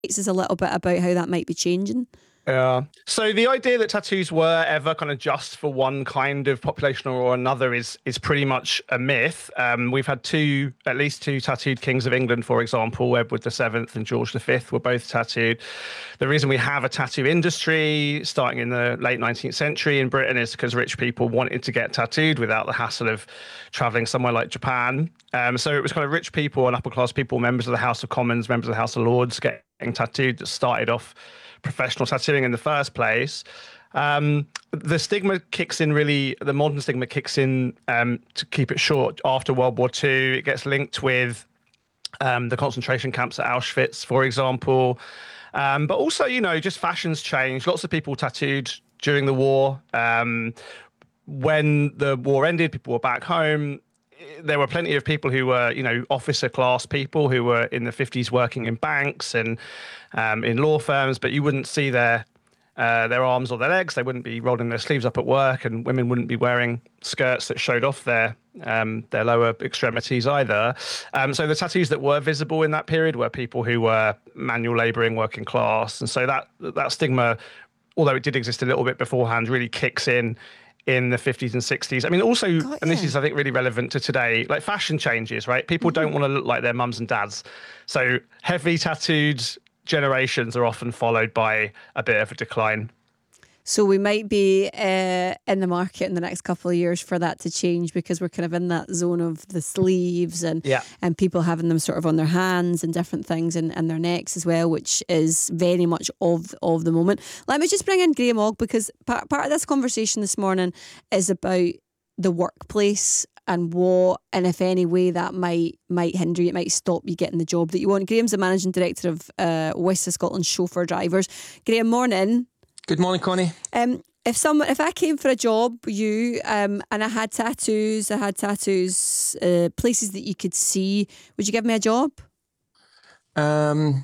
us a little bit about how that might be changing. Yeah. So the idea that tattoos were ever kind of just for one kind of population or another is pretty much a myth. We've had at least two tattooed kings of England, for example. Edward VII and George V were both tattooed. The reason we have a tattoo industry starting in the late 19th century in Britain is because rich people wanted to get tattooed without the hassle of traveling somewhere like Japan. So it was kind of rich people and upper class people, members of the House of Commons, members of the House of Lords getting tattooed that started off professional tattooing in the first place. The stigma kicks in the modern stigma kicks in, to keep it short, after World War II. It gets linked with the concentration camps at Auschwitz, for example. But also, just fashions change. Lots of people tattooed during the war. When the war ended, people were back home. There were plenty of people who were, officer class people who were in the 50s working in banks and in law firms, but you wouldn't see their arms or their legs. They wouldn't be rolling their sleeves up at work, and women wouldn't be wearing skirts that showed off their lower extremities either. So the tattoos that were visible in that period were people who were manual labouring, working class, and so that stigma, although it did exist a little bit beforehand, really kicks in the 50s and 60s. I mean, also, and this is, I think, really relevant to today, like fashion changes, right? People don't want to look like their mums and dads. So heavy tattooed generations are often followed by a bit of a decline. So we might be in the market in the next couple of years for that to change, because we're kind of in that zone of the sleeves and people having them sort of on their hands and different things and their necks as well, which is very much of the moment. Let me just bring in Graham Ogg, because part of this conversation this morning is about the workplace and what, and if any way, that might hinder you, it might stop you getting the job that you want. Graham's the Managing Director of West of Scotland Chauffeur Drivers. Graham, morning. Good morning, Connie. If I came for a job, and I had tattoos, places that you could see, would you give me a job? Well,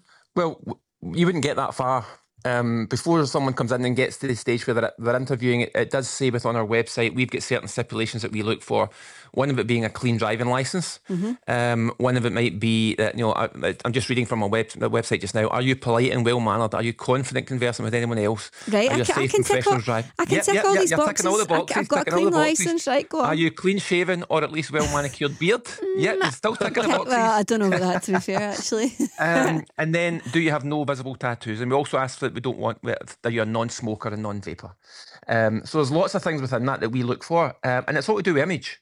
you wouldn't get that far. Before someone comes in and gets to the stage where they're interviewing, it does say on our website, we've got certain stipulations that we look for. One of it being a clean driving licence. One of it might be that, I'm just reading from the website just now. Are you polite and well-mannered? Are you confident conversing with anyone else? Right, I can tick all these boxes. You're ticking all the boxes. I've got a clean licence, right, go on. Are you clean-shaven or at least well-manicured beard? You're still ticking the boxes. Well, I don't know about that, to be fair, actually. And then, do you have no visible tattoos? And we also ask that we don't want that you're a non-smoker and non-vapor. So there's lots of things within that we look for, and it's all to do with image.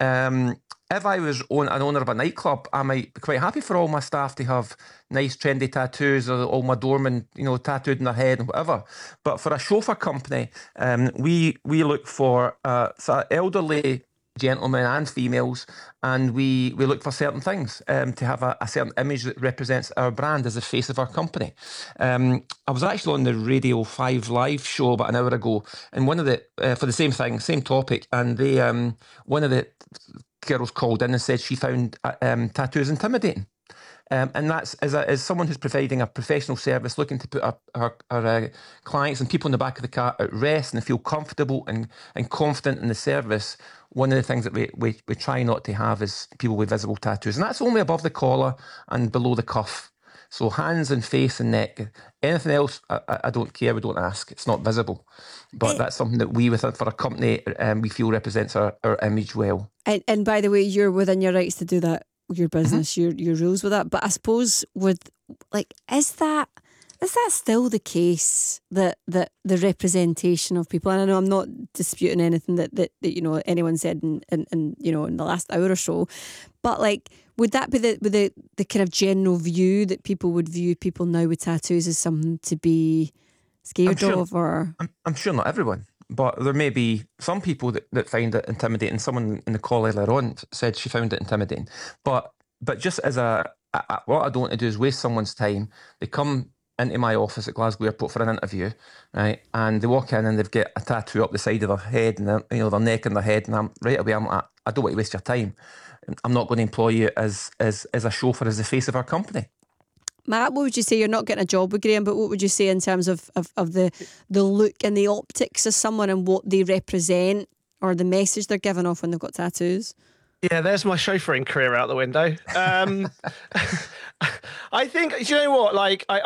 If I was an owner of a nightclub, I might be quite happy for all my staff to have nice trendy tattoos, or all my doormen, tattooed in their head and whatever. But for a chauffeur company, we look for elderly gentlemen and females, and we look for certain things to have a certain image that represents our brand as the face of our company. I was actually on the Radio 5 Live show about an hour ago, and one of the for the same thing, same topic, and they one of the girls called in and said she found tattoos intimidating. And that's as someone who's providing a professional service, looking to put our clients and people in the back of the car at rest and feel comfortable and confident in the service. One of the things that we try not to have is people with visible tattoos, and that's only above the collar and below the cuff. So hands and face and neck. Anything else, I don't care. We don't ask. It's not visible. But that's something that for a company, we feel represents our image well. And by the way, you're within your rights to do that. Your business, your rules with that. But I suppose is that still the case, that the representation of people? And I know I'm not disputing anything that anyone said in the last hour or so, but would that be the kind of general view, that people would view people now with tattoos as something to be scared of? Or I'm sure not everyone. But there may be some people that find it intimidating. Someone in the call earlier on said she found it intimidating. But just as what I don't want to do is waste someone's time. They come into my office at Glasgow Airport for an interview, right? And they walk in and they've got a tattoo up the side of their head and their neck and their head. And I'm like, I don't want to waste your time. I'm not going to employ you as a chauffeur, as the face of our company. Matt, what would you say? You're not getting a job with Graham, but what would you say in terms of the look and the optics of someone and what they represent, or the message they're giving off when they've got tattoos? Yeah, there's my chauffeuring career out the window. I think, you know what, like,